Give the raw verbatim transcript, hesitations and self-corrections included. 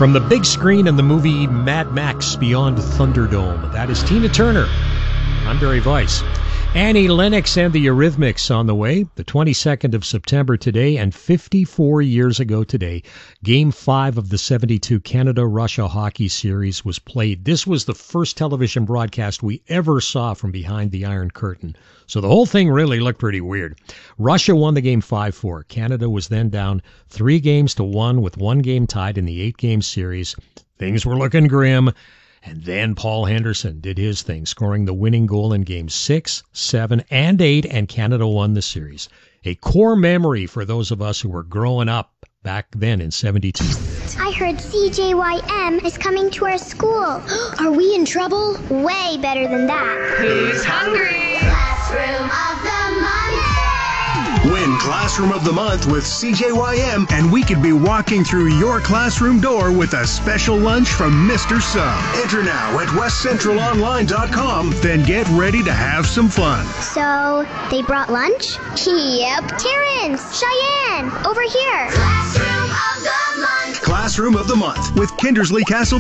From the big screen in the movie Mad Max Beyond Thunderdome, that is Tina Turner. I'm Barry Weiss. Annie Lennox and the Eurythmics on the way. The twenty-second of September today, and fifty-four years ago today, Game five of the seventy-two Canada-Russia hockey series was played. This was the first television broadcast we ever saw from behind the Iron Curtain. So the whole thing really looked pretty weird. Russia won the game five four. Canada was then down three games to one with one game tied in the eight-game series. Things were looking grim. And then Paul Henderson did his thing, scoring the winning goal in games six, seven, and eight, and Canada won the series. A core memory for those of us who were growing up back then in seventy-two. I heard C J Y M is coming to our school. Are we in trouble? Way better than that. Who's hungry? Classroom of the Month. Win Classroom of the Month with C J Y M, and we could be walking through your classroom door with a special lunch from Mister Sum. Enter now at west central online dot com, then get ready to have some fun. So, they brought lunch? Yep. Terrence, Cheyenne, over here. Classroom of the Month. Classroom of the Month with Kindersley Castle